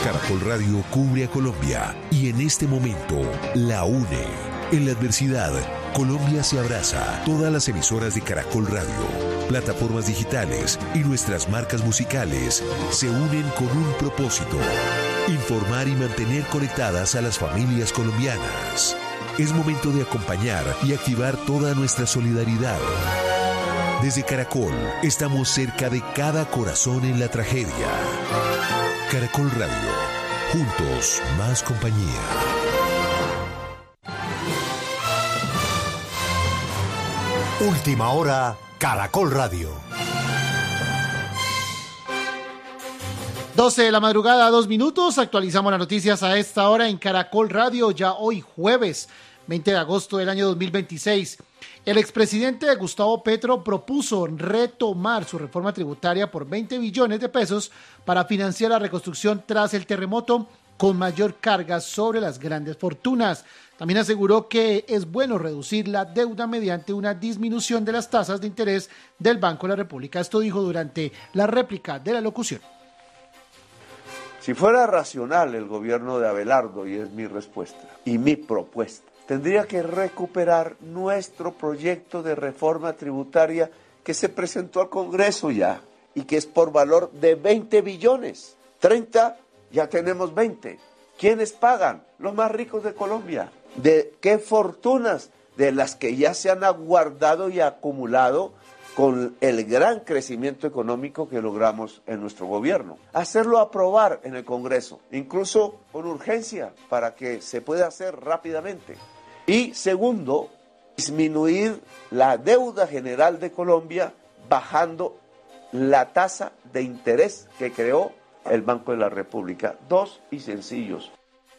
Caracol Radio cubre a Colombia y en este momento la une. En la adversidad, Colombia se abraza. Todas las emisoras de Caracol Radio, plataformas digitales y nuestras marcas musicales se unen con un propósito: informar y mantener conectadas a las familias colombianas. Es momento de acompañar y activar toda nuestra solidaridad. Desde Caracol, estamos cerca de cada corazón en la tragedia. Caracol Radio, juntos, más compañía. Última hora, Caracol Radio. 12 de la madrugada, 2 minutos. Actualizamos las noticias a esta hora en Caracol Radio, ya hoy jueves 20 de agosto del año 2026. El expresidente Gustavo Petro propuso retomar su reforma tributaria por 20 billones de pesos para financiar la reconstrucción tras el terremoto, con mayor carga sobre las grandes fortunas. También aseguró que es bueno reducir la deuda mediante una disminución de las tasas de interés del Banco de la República. Esto dijo durante la réplica de la locución. Si fuera racional el gobierno de Abelardo, y es mi respuesta y mi propuesta, tendría que recuperar nuestro proyecto de reforma tributaria que se presentó al Congreso ya y que es por valor de 20 billones. 30, ya tenemos 20. ¿Quiénes pagan? Los más ricos de Colombia. ¿De qué fortunas? De las que ya se han aguardado y acumulado con el gran crecimiento económico que logramos en nuestro gobierno. Hacerlo aprobar en el Congreso, incluso con urgencia, para que se pueda hacer rápidamente. Y segundo, disminuir la deuda general de Colombia bajando la tasa de interés que creó el Banco de la República. 2 y sencillos.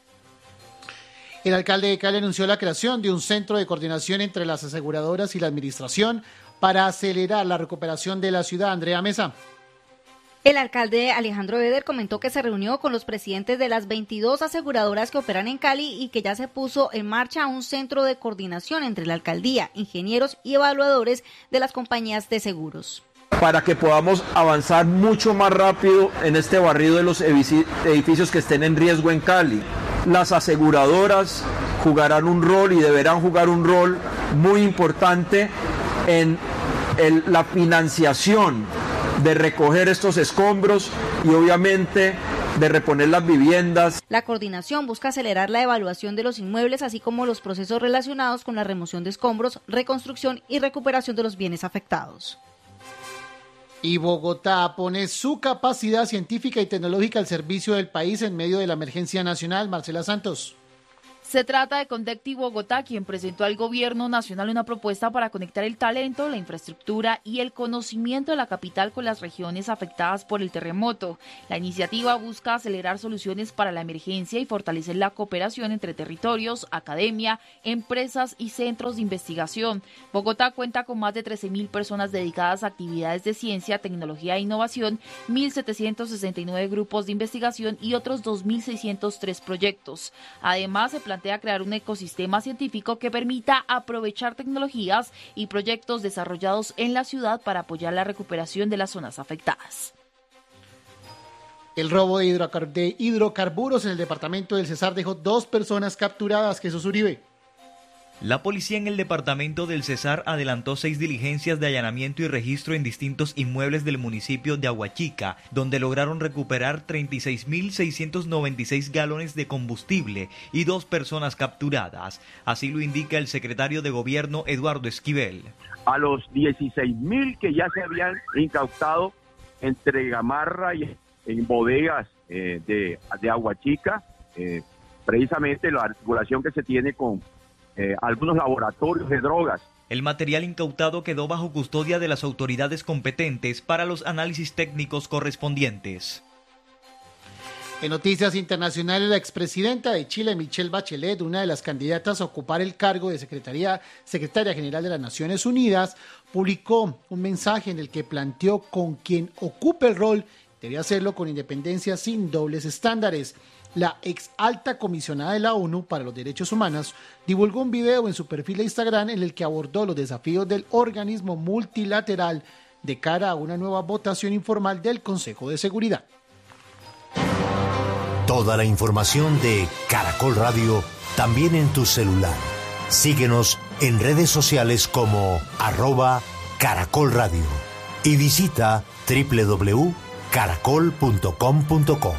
El alcalde de Cali anunció la creación de un centro de coordinación entre las aseguradoras y la administración para acelerar la recuperación de la ciudad. Andrea Mesa. El alcalde Alejandro Beder comentó que se reunió con los presidentes de las 22 aseguradoras que operan en Cali y que ya se puso en marcha un centro de coordinación entre la alcaldía, ingenieros y evaluadores de las compañías de seguros. Para que podamos avanzar mucho más rápido en este barrido de los edificios que estén en riesgo en Cali. Las aseguradoras jugarán un rol y deberán jugar un rol muy importante en la financiación de recoger estos escombros y obviamente de reponer las viviendas. La coordinación busca acelerar la evaluación de los inmuebles, así como los procesos relacionados con la remoción de escombros, reconstrucción y recuperación de los bienes afectados. Y Bogotá pone su capacidad científica y tecnológica al servicio del país en medio de la emergencia nacional. Marcela Santos. Se trata de Condecti Bogotá, quien presentó al gobierno nacional una propuesta para conectar el talento, la infraestructura y el conocimiento de la capital con las regiones afectadas por el terremoto. La iniciativa busca acelerar soluciones para la emergencia y fortalecer la cooperación entre territorios, academia, empresas y centros de investigación. Bogotá cuenta con más de 13.000 personas dedicadas a actividades de ciencia, tecnología e innovación, 1.769 grupos de investigación y otros 2.603 proyectos. Además, se plantea crear un ecosistema científico que permita aprovechar tecnologías y proyectos desarrollados en la ciudad para apoyar la recuperación de las zonas afectadas. El robo de hidrocarburos en el departamento del Cesar dejó 2 personas capturadas. Jesús Uribe. La policía en el departamento del Cesar adelantó 6 diligencias de allanamiento y registro en distintos inmuebles del municipio de Aguachica, donde lograron recuperar 36.696 galones de combustible y 2 personas capturadas. Así lo indica el secretario de Gobierno, Eduardo Esquivel. A los 16.000 que ya se habían incautado entre Gamarra y en bodegas de Aguachica, precisamente la articulación que se tiene con algunos laboratorios de drogas. El material incautado quedó bajo custodia de las autoridades competentes para los análisis técnicos correspondientes. En noticias internacionales, la expresidenta de Chile, Michelle Bachelet, una de las candidatas a ocupar el cargo de secretaria general de las Naciones Unidas, publicó un mensaje en el que planteó con quien ocupe el rol debe hacerlo con independencia, sin dobles estándares. La ex alta comisionada de la ONU para los Derechos Humanos divulgó un video en su perfil de Instagram en el que abordó los desafíos del organismo multilateral de cara a una nueva votación informal del Consejo de Seguridad. Toda la información de Caracol Radio también en tu celular. Síguenos en redes sociales como @Caracol Radio y visita www.caracol.com.co.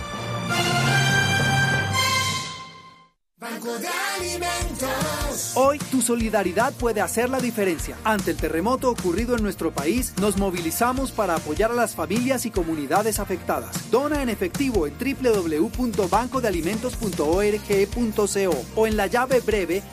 Banco de Alimentos. Hoy tu solidaridad puede hacer la diferencia. Ante el terremoto ocurrido en nuestro país, nos movilizamos para apoyar a las familias y comunidades afectadas. Dona en efectivo en www.bancodealimentos.org.co o en la llave breve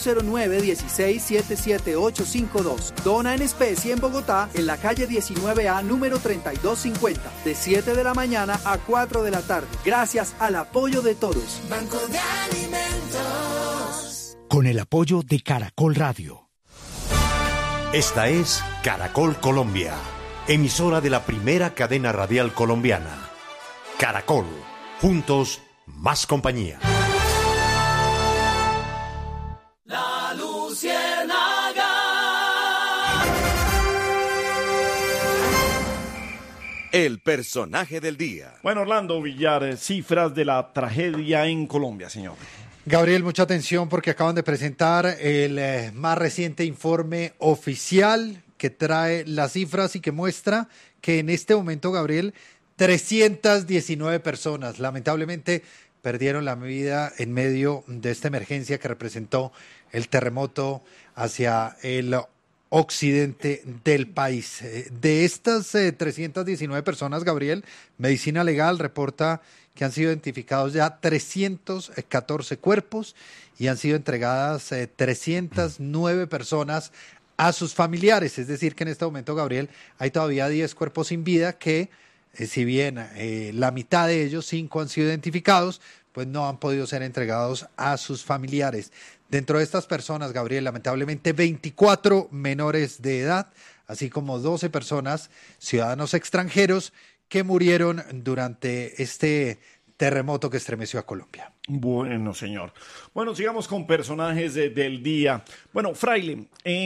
009-16-77852. Dona en especie en Bogotá, en la calle 19A, número 3250, de 7 de la mañana a 4 de la tarde. Gracias al apoyo de todos. Banco de Alimentos. Con el apoyo de Caracol Radio. Esta es Caracol Colombia, emisora de la primera cadena radial colombiana. Caracol, juntos, más compañía. La Luciérnaga. El personaje del día. Bueno, Orlando Villar, cifras de la tragedia en Colombia, señor. Gabriel, mucha atención porque acaban de presentar el más reciente informe oficial que trae las cifras y que muestra que en este momento, Gabriel, 319 personas lamentablemente perdieron la vida en medio de esta emergencia que representó el terremoto hacia el occidente del país. De estas 319 personas, Gabriel, Medicina Legal reporta que han sido identificados ya 314 cuerpos y han sido entregadas 309 personas a sus familiares. Es decir, que en este momento, Gabriel, hay todavía 10 cuerpos sin vida que, si bien la mitad de ellos, 5 han sido identificados, pues no han podido ser entregados a sus familiares. Dentro de estas personas, Gabriel, lamentablemente 24 menores de edad, así como 12 personas, ciudadanos extranjeros, que murieron durante este terremoto que estremeció a Colombia. Bueno, señor. Bueno, sigamos con personajes del día. Bueno, Fraile,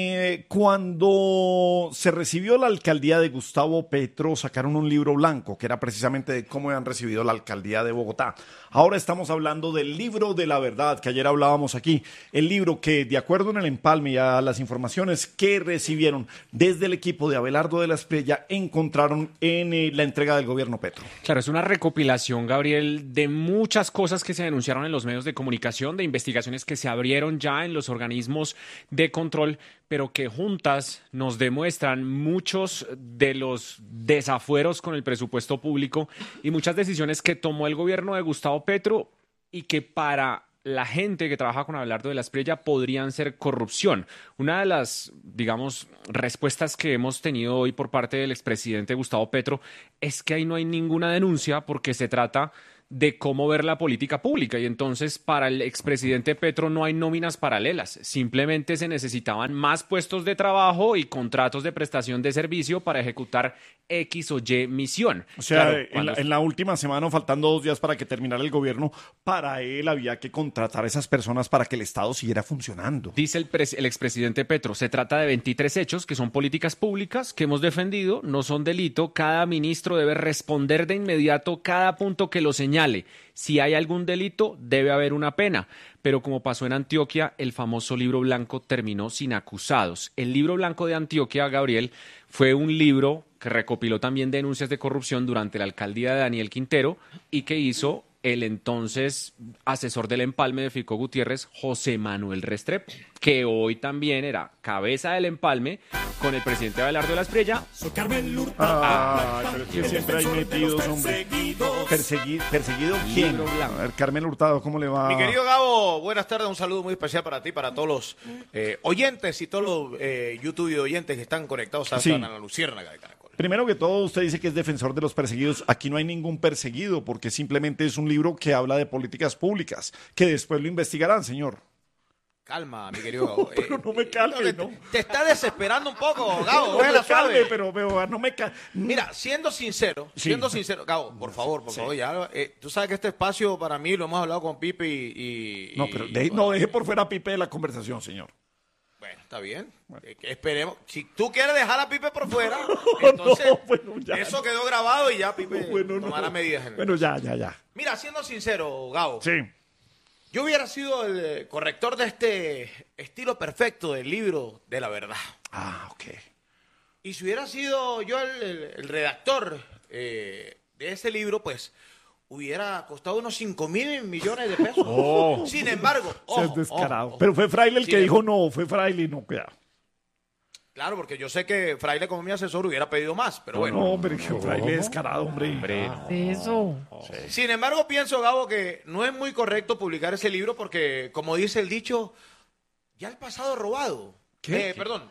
cuando se recibió la alcaldía de Gustavo Petro, sacaron un libro blanco, que era precisamente de cómo habían recibido la alcaldía de Bogotá. Ahora estamos hablando del libro de la verdad, que ayer hablábamos aquí. El libro que, de acuerdo en el empalme y a las informaciones que recibieron desde el equipo de Abelardo de la Espriella, encontraron en la entrega del gobierno Petro. Claro, es una recopilación, Gabriel, de muchas cosas que se denunciaron en los medios de comunicación, de investigaciones que se abrieron ya en los organismos de control, pero que juntas nos demuestran muchos de los desafueros con el presupuesto público y muchas decisiones que tomó el gobierno de Gustavo Petro y que para la gente que trabaja con Abelardo de la Espriella podrían ser corrupción. Una de las, digamos, respuestas que hemos tenido hoy por parte del expresidente Gustavo Petro es que ahí no hay ninguna denuncia porque se trata de cómo ver la política pública y entonces para el expresidente Petro no hay nóminas paralelas, simplemente se necesitaban más puestos de trabajo y contratos de prestación de servicio para ejecutar X o Y misión. O sea, claro, en la última semana, faltando 2 días para que terminara el gobierno, para él había que contratar a esas personas para que el Estado siguiera funcionando. Dice el expresidente Petro, se trata de 23 hechos que son políticas públicas que hemos defendido, no son delito, cada ministro debe responder de inmediato cada punto que lo señale. Si hay algún delito, debe haber una pena. Pero como pasó en Antioquia, el famoso libro blanco terminó sin acusados. El libro blanco de Antioquia, Gabriel, fue un libro que recopiló también denuncias de corrupción durante la alcaldía de Daniel Quintero y que hizo el entonces asesor del empalme de Fico Gutiérrez, José Manuel Restrepo, que hoy también era cabeza del empalme con el presidente Abelardo de la Espriella. Pero es que siempre hay metidos, hombre. ¿Perseguido quién? A ver, Carmen Hurtado, ¿cómo le va? Mi querido Gabo, buenas tardes, un saludo muy especial para ti, para todos los oyentes y todos los YouTube oyentes que están conectados a la Luciérnaga de Caracol. Primero que todo, usted dice que es defensor de los perseguidos. Aquí no hay ningún perseguido, porque simplemente es un libro que habla de políticas públicas, que después lo investigarán, señor. Calma, mi querido Gabo. Pero no me calme, ¿no? Te está desesperando un poco, Gabo. No me calme, pero no me calme. Mira, siendo sincero, Gabo, por favor, ya. Tú sabes que este espacio para mí lo hemos hablado con Pipe y no, pero deje por fuera a Pipe de la conversación, señor. Bueno, está bien. Esperemos. Si tú quieres dejar a Pipe por fuera, entonces eso quedó grabado y ya Pipe tomará medidas. Bueno, ya. Mira, siendo sincero, Gabo. Sí. Yo hubiera sido el corrector de este estilo perfecto del libro de la verdad. Ah, ok. Y si hubiera sido yo el redactor de ese libro, pues hubiera costado unos 5.000 millones de pesos. Oh. Sin embargo, Es descarado. Pero fue Fraile el que dijo no, fue Fraile, no, cuidado. Claro, porque yo sé que Fraile como mi asesor hubiera pedido más, pero bueno. No, hombre, que Fraile es descarado, hombre. Eso. Sin embargo, pienso, Gabo, que no es muy correcto publicar ese libro porque, como dice el dicho, ya el pasado robado. ¿Qué? Perdón,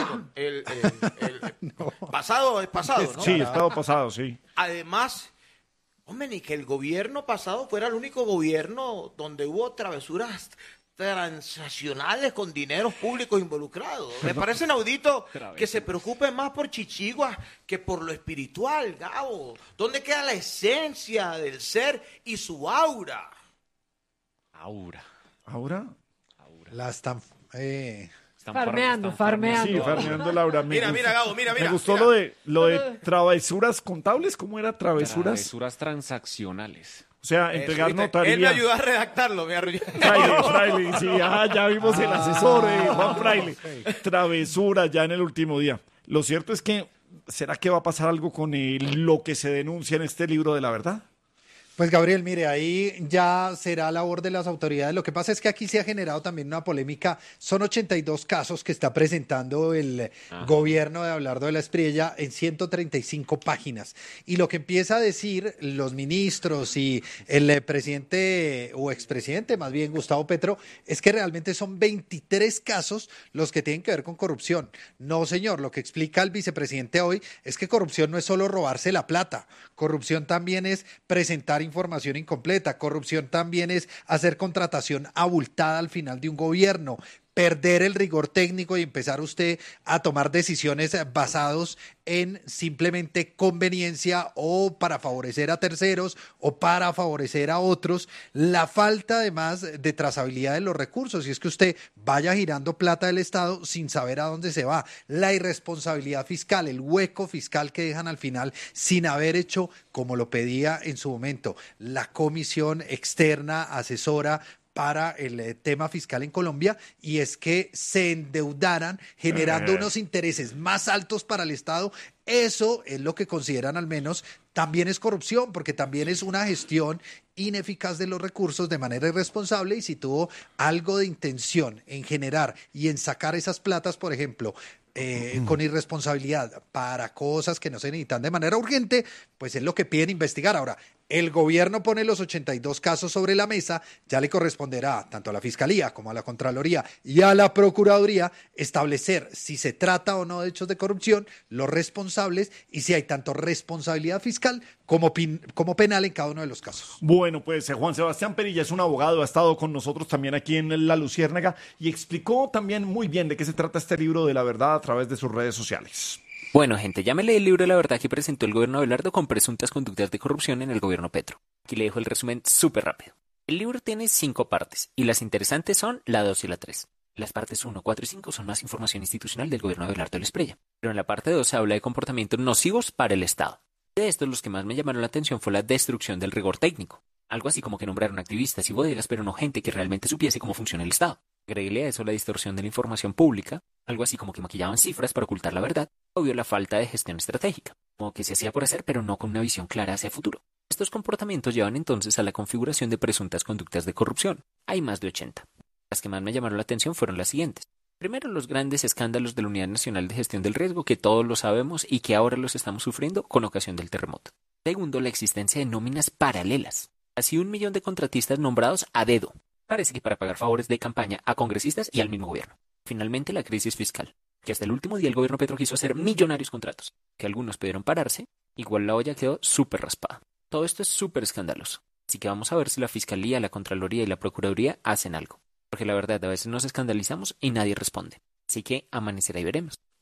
pasado es pasado, ¿no? Sí, estado pasado, sí. Además, hombre, ni que el gobierno pasado fuera el único gobierno donde hubo travesuras transnacionales con dineros públicos involucrados. Me parece inaudito que se preocupen más por chichiguas que por lo espiritual, Gabo. ¿Dónde queda la esencia del ser y su aura? ¿Aura? La están... Farmeando. Sí, farmeando Laura. Mira, Gabo, mira. Me gustó lo de travesuras contables. ¿Cómo era? Travesuras transaccionales. O sea, entregar notaría. Él me ayudó a redactarlo, me arruinó. Fraile, sí, ya vimos el asesor, Juan Fraile. Travesura ya en el último día. Lo cierto es que, ¿será que va a pasar algo con lo que se denuncia en este libro de la verdad? Pues Gabriel, mire, ahí ya será labor de las autoridades. Lo que pasa es que aquí se ha generado también una polémica. Son 82 casos que está presentando el gobierno de Abelardo de la Espriella en 135 páginas. Y lo que empieza a decir los ministros y el presidente o expresidente, más bien Gustavo Petro, es que realmente son 23 casos los que tienen que ver con corrupción. No, señor, lo que explica el vicepresidente hoy es que corrupción no es solo robarse la plata. Corrupción también es presentar información incompleta. Corrupción también es hacer contratación abultada al final de un gobierno, perder el rigor técnico y empezar usted a tomar decisiones basados en simplemente conveniencia o para favorecer a terceros o para favorecer a otros. La falta además de trazabilidad de los recursos, y es que usted vaya girando plata del Estado sin saber a dónde se va. La irresponsabilidad fiscal, el hueco fiscal que dejan al final sin haber hecho como lo pedía en su momento la comisión externa asesora para el tema fiscal en Colombia, y es que se endeudaran generando unos intereses más altos para el Estado. Eso es lo que consideran, al menos, también es corrupción, porque también es una gestión ineficaz de los recursos de manera irresponsable, y si tuvo algo de intención en generar y en sacar esas platas, por ejemplo, con irresponsabilidad para cosas que no se necesitan de manera urgente, pues es lo que piden investigar. Ahora, el gobierno pone los 82 casos sobre la mesa, ya le corresponderá tanto a la Fiscalía como a la Contraloría y a la Procuraduría establecer si se trata o no de hechos de corrupción, los responsables y si hay tanto responsabilidad fiscal como penal en cada uno de los casos. Bueno, pues Juan Sebastián Perilla es un abogado, ha estado con nosotros también aquí en La Luciérnaga y explicó también muy bien de qué se trata este libro de la verdad a través de sus redes sociales. Bueno, gente, ya me leí el libro de la verdad que presentó el gobierno de Abelardo con presuntas conductas de corrupción en el gobierno Petro. Aquí le dejo el resumen súper rápido. El libro tiene 5 partes y las interesantes son la 2 y la 3. Las partes 1, 4 y 5 son más información institucional del gobierno de Abelardo de la Espriella. Pero en la parte 2 se habla de comportamientos nocivos para el Estado. De estos, los que más me llamaron la atención fue la destrucción del rigor técnico. Algo así como que nombraron activistas y bodegas, pero no gente que realmente supiese cómo funciona el Estado. Agreguéle a eso la distorsión de la información pública, algo así como que maquillaban cifras para ocultar la verdad, obvio la falta de gestión estratégica, como que se hacía por hacer pero no con una visión clara hacia el futuro. Estos comportamientos llevan entonces a la configuración de presuntas conductas de corrupción. Hay más de 80. Las que más me llamaron la atención fueron las siguientes. Primero, los grandes escándalos de la Unidad Nacional de Gestión del Riesgo, que todos lo sabemos y que ahora los estamos sufriendo con ocasión del terremoto. Segundo, la existencia de nóminas paralelas. Casi 1 millón de contratistas nombrados a dedo. Parece que para pagar favores de campaña a congresistas y al mismo gobierno. Finalmente, la crisis fiscal, que hasta el último día el gobierno Petro quiso hacer millonarios contratos, que algunos pudieron pararse, igual la olla quedó súper raspada. Todo esto es súper escandaloso. Así que vamos a ver si la Fiscalía, la Contraloría y la Procuraduría hacen algo. Porque la verdad, a veces nos escandalizamos y nadie responde. Así que amanecerá y veremos.